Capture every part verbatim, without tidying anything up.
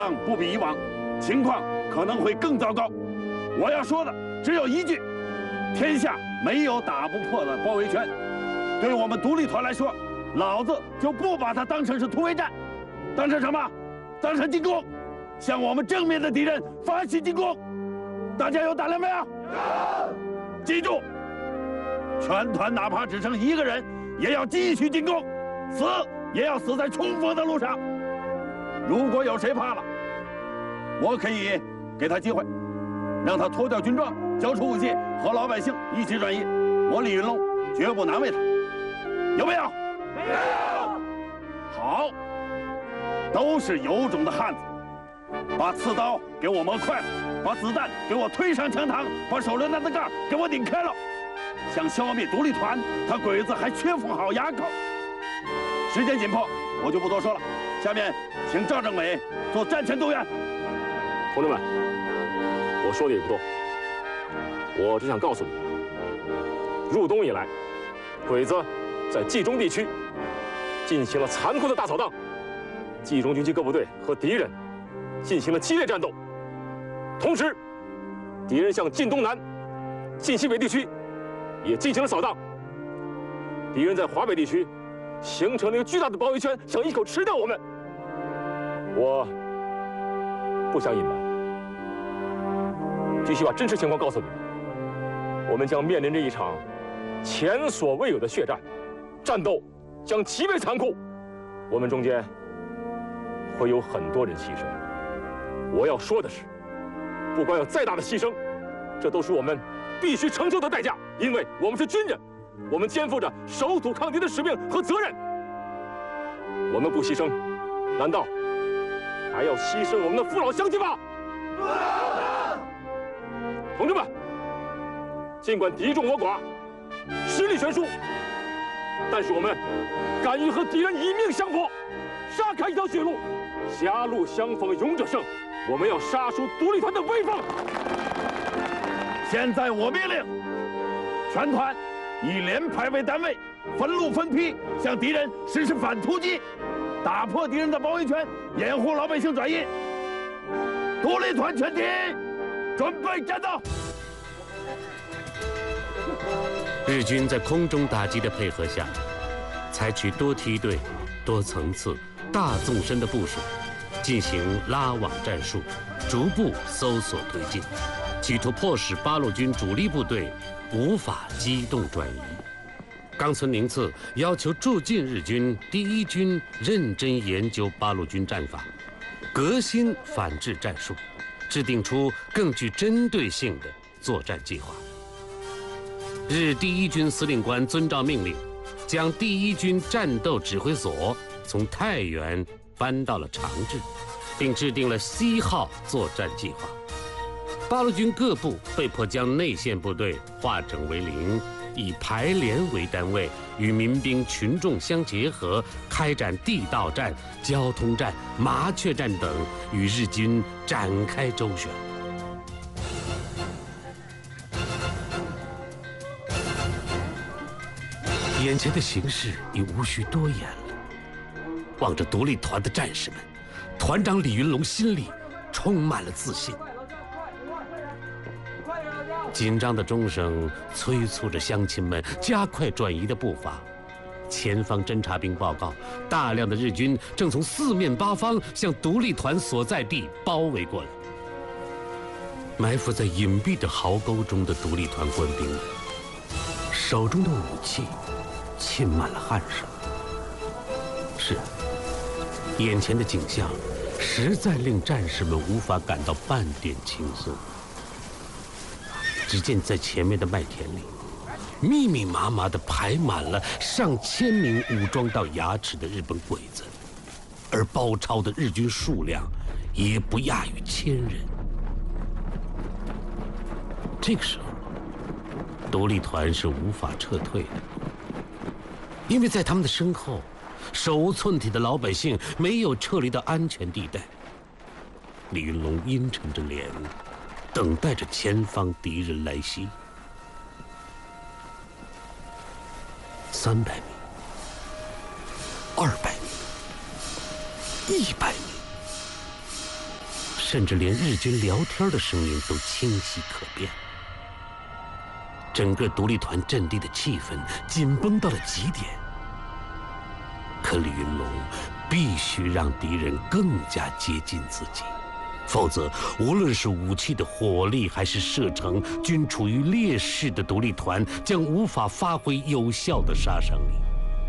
不比以往，情况可能会更糟糕。我要说的只有一句：天下没有打不破的包围圈。对我们独立团来说，老子就不把它当成是突围战，当成什么？当成进攻，向我们正面的敌人发起进攻。大家有胆量没有？有。记住，全团哪怕只剩一个人，也要继续进攻，死也要死在冲锋的路上。如果有谁怕了，我可以给他机会，让他脱掉军装，交出武器，和老百姓一起转移。我李云龙绝不难为他，有没有？没有。好，都是有种的汉子，把刺刀给我磨快了，把子弹给我推上枪膛，把手榴弹的盖给我顶开了。想消灭独立团，他鬼子还缺副好牙口。时间紧迫，我就不多说了。下面请赵政委做战前动员。 同志们，我说的也不多，我只想告诉你，入冬以来，鬼子在冀中地区进行了残酷的大扫荡，冀中军区各部队和敌人进行了激烈战斗。同时，敌人向晋东南、晋西北地区也进行了扫荡。敌人在华北地区形成了一个巨大的包围圈，想一口吃掉我们。我不想隐瞒，继续把真实情况告诉你们。我们将面临着一场前所未有的血战，战斗将极为残酷，我们中间会有很多人牺牲。我要说的是，不管有再大的牺牲，这都是我们必须承受的代价，因为我们是军人，我们肩负着守土抗敌的使命和责任。我们不牺牲，难道还要牺牲我们的父老乡亲吗？不能！同志们，尽管敌众我寡，实力悬殊，但是我们敢于和敌人以命相搏，杀开一条血路，狭路相逢勇者胜。我们要杀出独立团的威风。 现在我命令，全团以连排为单位，分路分批向敌人实施反突击，打破敌人的包围圈，掩护老百姓转移。独立团全体准备战斗！ 日军在空中打击的配合下，采取多梯队、多层次、大纵深的部署，进行拉网战术，逐步搜索推进，企图迫使八路军主力部队无法机动转移。冈村宁次要求驻晋日军第一军认真研究八路军战法，革新反制战术，制定出更具针对性的作战计划。日第一军司令官遵照命令，将第一军战斗指挥所从太原搬到了长治，并制定了 C 号作战计划。八路军各部被迫将内线部队化整为零，以排连为单位，与民兵群众相结合，开展地道战、交通战、麻雀战等，与日军展开周旋。眼前的形势已无需多言了。望着独立团的战士们，团长李云龙心里充满了自信。紧张的钟声催促着乡亲们加快转移的步伐。前方侦察兵报告，大量的日军正从四面八方向独立团所在地包围过来。埋伏在隐蔽的壕沟中的独立团官兵们，手中的武器浸满了汗水。是，眼前的景象实在令战士们无法感到半点轻松。只见在前面的麦田里，密密麻麻地排满了上千名武装到牙齿的日本鬼子，而包抄的日军数量也不亚于千人。这个时候，独立团是无法撤退的，因为在他们的身后，手无寸铁的老百姓没有撤离到安全地带。李云龙阴沉着脸，等待着前方敌人来袭。三百米，二百米，一百米， 甚至连日军聊天的声音都清晰可辨。整个独立团阵地的气氛紧绷到了极点。可李云龙必须让敌人更加接近自己，否则无论是武器的火力还是射程，均处于劣势的独立团将无法发挥有效的杀伤力。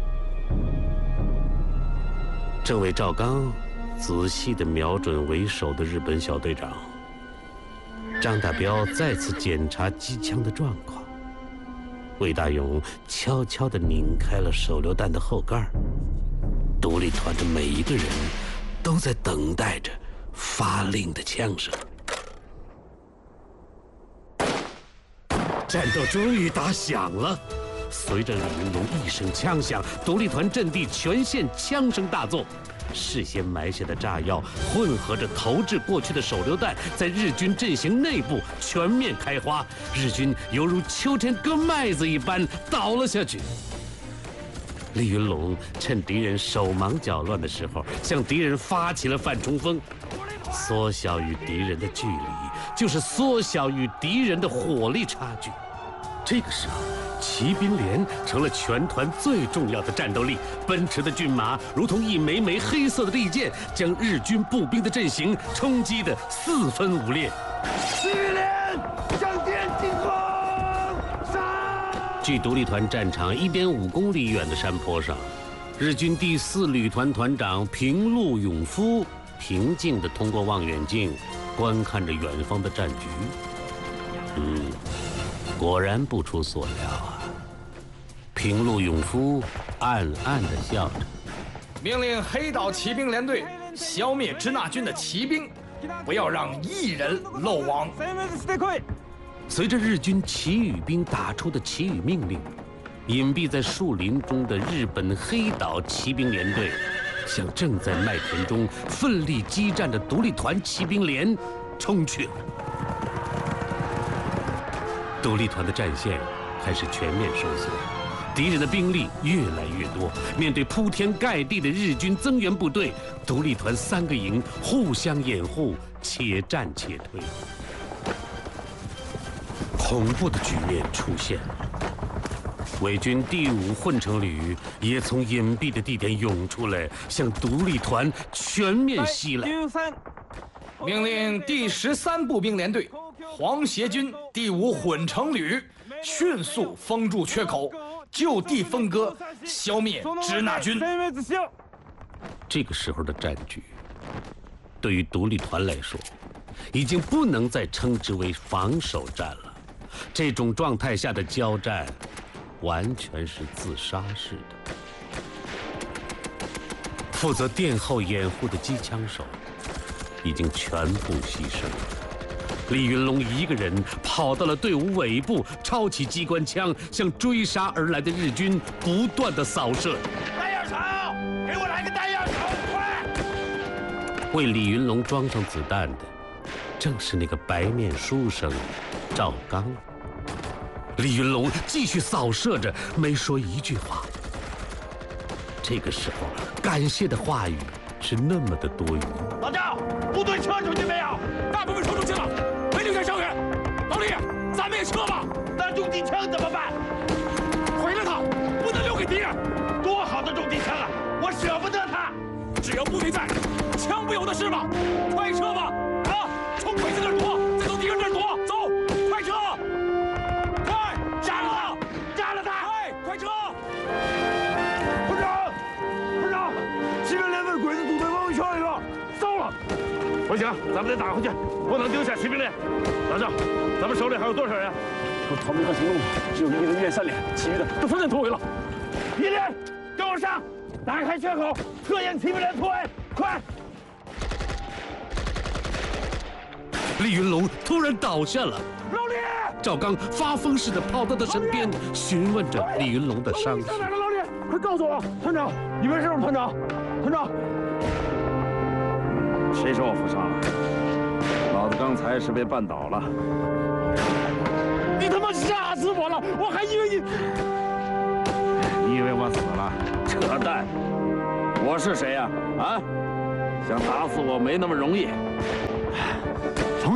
政委赵刚仔细地瞄准为首的日本小队长张大彪，再次检查机枪的状况。魏大勇悄悄地拧开了手榴弹的后盖，独立团的每一个人都在等待着发令的枪声。战斗终于打响了，随着李云龙一声枪响，独立团阵地全线枪声大作。事先埋下的炸药混合着投掷过去的手榴弹，在日军阵型内部全面开花，日军犹如秋天割麦子一般倒了下去。李云龙趁敌人手忙脚乱的时候，向敌人发起了反冲锋。缩小与敌人的距离，就是缩小与敌人的火力差距。这个时候，骑兵连成了全团最重要的战斗力，奔驰的骏马如同一枚枚黑色的利剑，将日军步兵的阵型冲击得四分五裂。 骑兵连向前进攻！杀！ 距独立团战场一点五公里远的山坡上，日军第四旅团团长平路勇夫平静地通过望远镜观看着远方的战局。嗯。果然不出所料啊！平路勇夫暗暗地笑着， 命令黑岛骑兵连队消灭支那军的骑兵，不要让一人漏网。 随着日军旗语兵打出的旗语命令，隐蔽在树林中的日本黑岛骑兵连队向正在麦田中奋力激战的独立团骑兵连冲去了。独立团的战线开始全面收缩，敌人的兵力越来越多。面对铺天盖地的日军增援部队，独立团三个营互相掩护，且战且退。恐怖的局面出现了，伪军第五混成旅也从隐蔽的地点涌出来，向独立团全面袭来。 命令第十三步兵连队皇协军第五混成旅迅速封住缺口，就地分割，消灭支那军。 这个时候的战局，对于独立团来说，已经不能再称之为防守战了。这种状态下的交战，完全是自杀式的。负责殿后掩护的机枪手已经全部牺牲了。李云龙一个人跑到了队伍尾部，抄起机关枪，向追杀而来的日军不断的扫射。 弹药手，给我来个弹药手，快！ 为李云龙装上子弹的，正是那个白面书生赵刚。李云龙继续扫射着，没说一句话。这个时候，感谢的话语是那么的多余。 老赵，部队撤出去没有？ 大部分撤出去了，没留下伤员。老李，咱们也撤吧。 那重机枪怎么办？ 毁了它，不能留给敌人。 多好的重机枪啊，我舍不得它。 只要部队在，枪不有的是吧？快撤吧！啊，从鬼子那儿躲，再从敌人那儿躲，走，快撤！快， 杀了他！杀了他！ 快，快撤！ 团长，团长，骑兵连被鬼子组队包围圈里了，糟了！不行，咱们得打回去，不能丢下骑兵连。老赵，咱们手里还有多少人？ 我逃命和行动只有一个人愿三连，其余的都分散突围了。 一连，跟我上，打开缺口，测验骑兵连突围，快！ 李云龙突然倒下了， 老李， 赵刚发疯似的跑到他身边，询问着李云龙的伤势。 上哪了，老李？ 快告诉我，团长，你没事吗？团长，团长， 谁说我负伤了？老子刚才是被绊倒了。 你他妈吓死我了！我还以为你…… 你以为我死了？扯淡！我是谁呀？啊，想打死我没那么容易。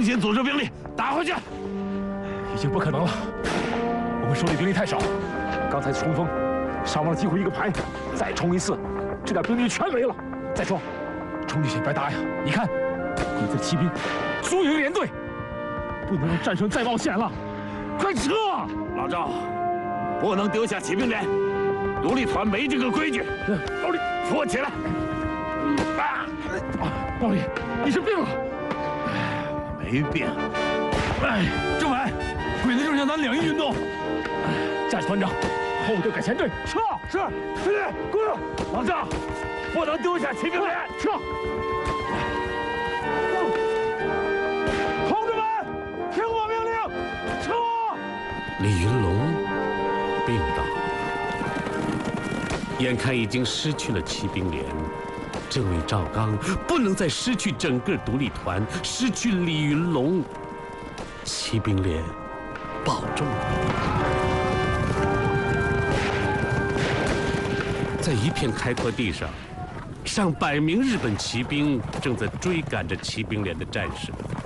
重新组织兵力打回去。 已经不可能了，我们手里兵力太少，刚才冲锋伤亡了几乎一个排，再冲一次，这点兵力全没了。再说，冲进去白搭呀！你看，你这骑兵输赢连队，不能让战胜再冒险了，快撤！ 老赵，不能丢下骑兵连，独立团没这个规矩。老李，扶我起来。啊！ 老李，你是病了？ 没病。 哎，政委，鬼子正向咱两翼运动。贾团长，后队改前队，撤！ 是，司令，过来。老赵，不能丢下骑兵连， 撤！同志们，听我命令，撤！ 李云龙病倒了，眼看已经失去了骑兵连，政委赵刚不能再失去整个独立团，失去李云龙，骑兵连保重。在一片开阔地上，上百名日本骑兵正在追赶着骑兵连的战士。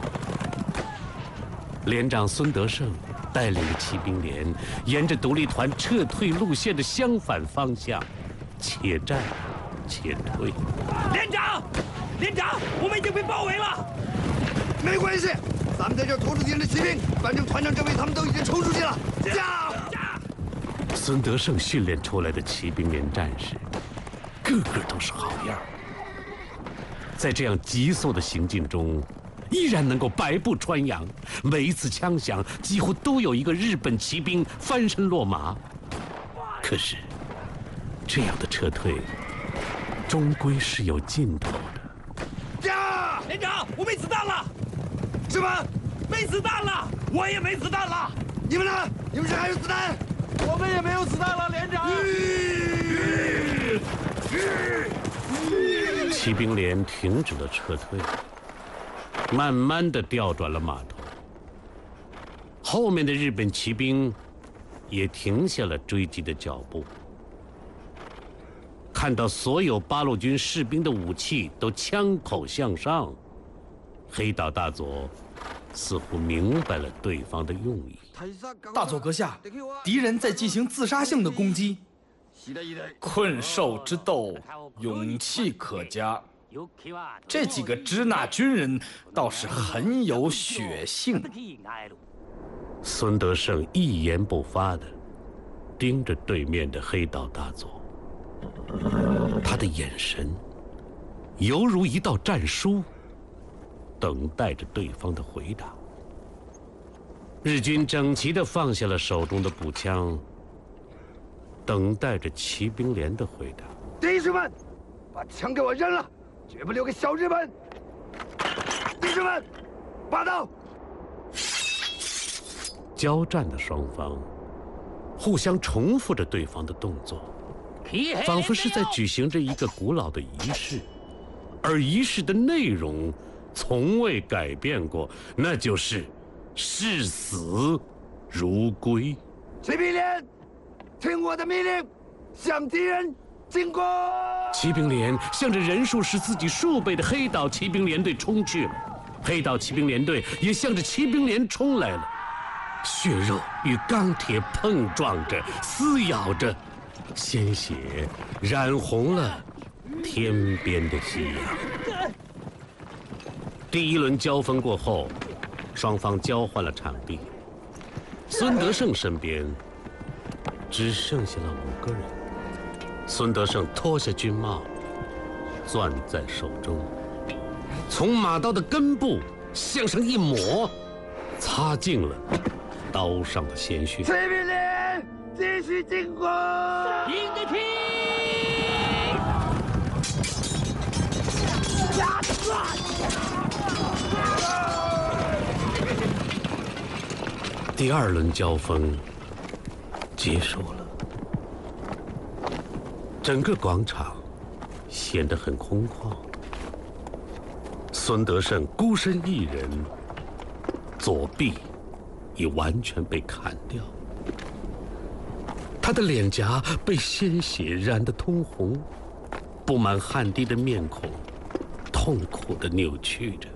连长孙德胜带领着骑兵连，沿着独立团撤退路线的相反方向，且战且退。 连长，连长，我们已经被包围了。 没关系，咱们在这儿拖住敌人的骑兵，反正团长、政委他们都已经冲出去了。加！ 孙德胜训练出来的骑兵连战士，个个都是好样。在这样急速的行进中，依然能够百步穿杨。每一次枪响，几乎都有一个日本骑兵翻身落马。可是，这样的撤退，终归是有尽头的。 加！ 连长，我没子弹了。 什么？ 没子弹了？我也没子弹了。 你们呢？你们这还有子弹？ 我们也没有子弹了，连长。 骑兵连停止了撤退，慢慢地调转了马头。后面的日本骑兵也停下了追击的脚步。看到所有八路军士兵的武器都枪口向上，黑岛大佐似乎明白了对方的用意。 大佐阁下，敌人在进行自杀性的攻击，困兽之斗，勇气可嘉。这几个支那军人倒是很有血性。 孙德胜一言不发地盯着对面的黑岛大佐，他的眼神犹如一道战书，等待着对方的回答。日军整齐地放下了手中的步枪，等待着骑兵连的回答。 弟兄们，把枪给我扔了，绝不留给小日本！弟兄们，拔刀！ 交战的双方互相重复着对方的动作，仿佛是在举行着一个古老的仪式，而仪式的内容从未改变过，那就是视死如归。 骑兵连，听我的命令，向敌人进攻！ 骑兵连向着人数是自己数倍的黑岛骑兵连队冲去了，黑岛骑兵连队也向着骑兵连冲来了。血肉与钢铁碰撞着，撕咬着，鲜血染红了天边的夕阳。第一轮交锋过后，双方交换了场地。孙德胜身边只剩下了五个人。孙德胜脱下军帽，攥在手中，从马刀的根部向上一抹，擦净了刀上的鲜血。 骑兵连，继续进攻！ 赢得拼！ 第二轮交锋结束了，整个广场显得很空旷。孙德胜孤身一人，左臂已完全被砍掉，他的脸颊被鲜血染得通红，布满汗滴的面孔痛苦地扭曲着。